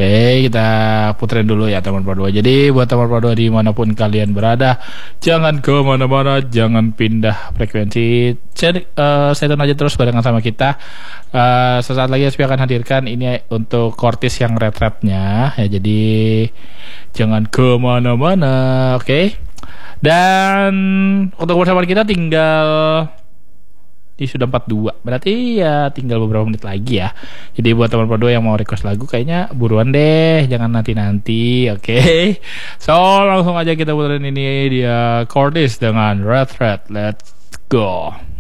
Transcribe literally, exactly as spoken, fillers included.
Oke, kita puterin dulu ya teman Pro dua. Jadi buat teman Pro dua dimanapun kalian berada, jangan kemana-mana, jangan pindah frekuensi. Jadi, uh, stay tune aja terus barengan sama kita. Uh, sesaat lagi S P akan hadirkan ini untuk Cortis yang red-rednya ya. Jadi jangan kemana-mana, oke? Okay? Dan untuk bersama kita tinggal ini sudah empat puluh dua. Berarti ya tinggal beberapa menit lagi ya. Jadi buat teman Pro dua yang mau request lagu kayaknya buruan deh, jangan nanti-nanti, oke? Okay? So, langsung aja kita puterin ini dia Cortis dengan Red Red. Let's go.